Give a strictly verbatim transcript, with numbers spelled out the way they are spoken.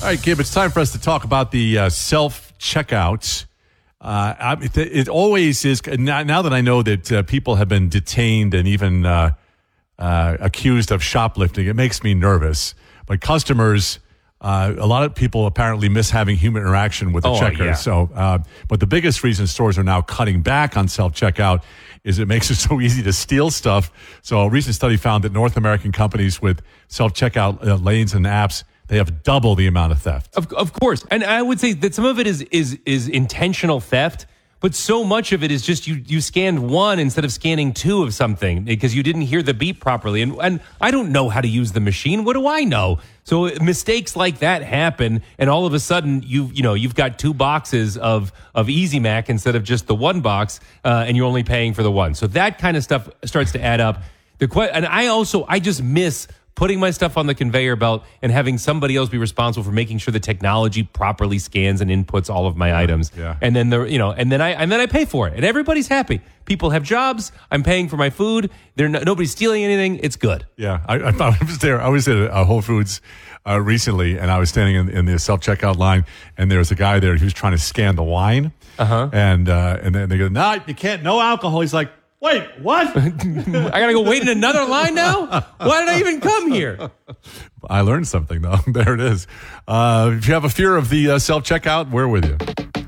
All right, Gib, it's time for us to talk about the uh, self-checkouts. Uh, I- it, it always is, now, now that I know that uh, people have been detained and even uh, uh, accused of shoplifting, it makes me nervous. But customers, uh, a lot of people apparently miss having human interaction with the Oh, checker. yeah. So, uh, but the biggest reason stores are now cutting back on self-checkout is it makes it so easy to steal stuff. So a recent study found that North American companies with self-checkout uh, lanes and apps, they have double the amount of theft. Of, of course. And I would say that some of it is is is intentional theft, but so much of it is just you you scanned one instead of scanning two of something because you didn't hear the beep properly. And and I don't know how to use the machine. What do I know? So mistakes like that happen, and all of a sudden you you know you've got two boxes of of Easy Mac instead of just the one box, uh, and you're only paying for the one. So that kind of stuff starts to add up. The que- and I also I just miss putting my stuff on the conveyor belt and having somebody else be responsible for making sure the technology properly scans and inputs all of my items. Yeah. And then the you know, and then I and then I pay for it, and everybody's happy. People have jobs. I'm paying for my food. They're no, nobody's stealing anything. It's good. Yeah, I, I, I was there. I was at a Whole Foods uh, recently, and I was standing in, in the self checkout line, and there was a guy there who was trying to scan the wine, uh-huh. and uh, and then they go, "No, you can't. No alcohol." He's like, "Wait, what? I gotta go wait in another line now? Why did I even come here?" I learned something though. There it is. Uh, if you have a fear of the uh, self checkout, we're with you.